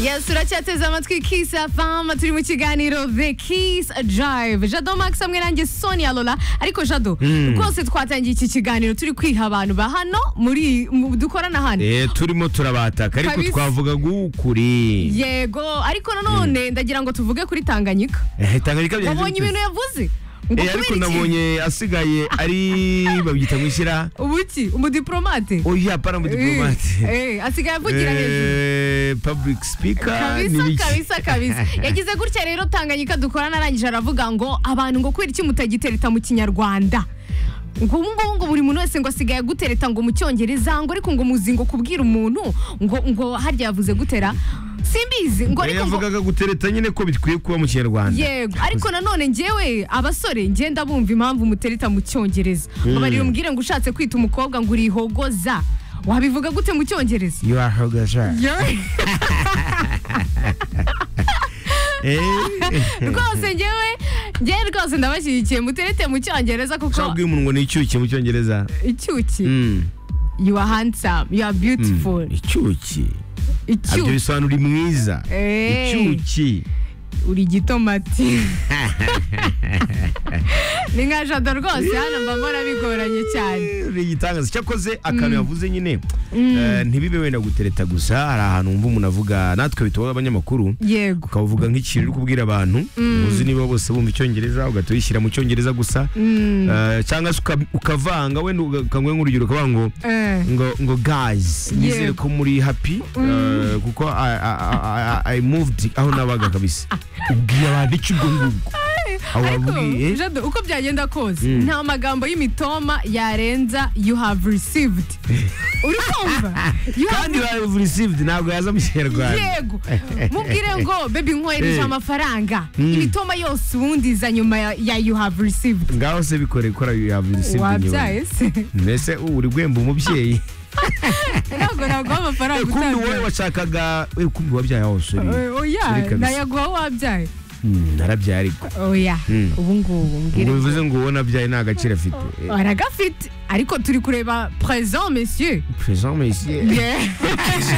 Yes, uracyateze amatwi Kiss FM, turi mu kiganiro The Kiss Drive. Jado Max hamwe nanjye Sonia Lola. Ariko Jado, rwose twatangiye iki kiganiro turi kwiha abantu ba hano muri dukorana hano. Turimo turabataka ariko twavuga gukuri. Yego, ariko nanone ndagira ngo tuvuge kuri Tanganyika. Tanganyika byaje. Wabonye ibintu yavuze? Ariko nabonye asigaye ari babyita mwishyira ubuki umudiplomate oya para umudiplomate asigaye avugira hejuru public speaker kabisa yagize gutya rero Tanganyika dukorana arangije aravuga ngo abantu ngo kwira iki mutagitereta mu kinyarwanda ngo buri muntu wese ngo asigaye gutereta ngo mu cyongereza ngo ariko ngo muzingo kubwira umuntu ngo harya yavuze gutera simbizi ngo ariko yavugaga gutereta nyine ko bitwiye kuba mu kinyarwanda yego ariko nanone njyewe abasore ngenda bumva impamvu mutereta mu cyongereza bari umbwire ngo ushatse kwita umukobwa ngo uri hogoza wabivuga gute mu cyongereza you are hogoza rwose njyewe rwose ndabashyigikiye muterete mu cyongereza kuko shabwiye umuntu ngo ni icyuki mu cyongereza icyuki you are handsome you are beautiful icyuki abyo bisobanura mwiza icyuki uri gitomati ni nka Jado rwose hano mbamora bigoranye cyane uri gitangaza cyakoze akantu yavuze nyine ntibibe wenda gutereta gusa hari ahantu umva umuntu avuga natwe bitoba abanyamakuru yego ukavuga nk'ikintu uri kubwira abantu uzi niba bose bumva icyongereza ugatoyishyira mu cyongereza gusa cyangwa se ukavanga wenda ukangwe nk'urugero ukavuga ngo guys nizere ko muri happy kuko I moved aho nabaga kabisa ubwiye abantu icyo ngubwo Jado uko byagenda kose nta magambo y'imitoma yarenza you have received uri kumva kandi you have received ntabwo yaza mu kinyarwanda yego mubwire ngo baby nkwereje amafaranga imitoma yose ubundi iza nyuma ya you have received ngaho se bikore kora you have received wabyaye se mbese uri gwemba umubyeyi ntabwo amafaranga kumbi wowe washakaga kumbi wabyaye aho sori oya nayaguha wabyaye narabyaye ariko oya ubu ngubu mbwira ngo bivuze ngo ubona byaye nta gaciro afite aragafite ariko turi kureba présent monsieur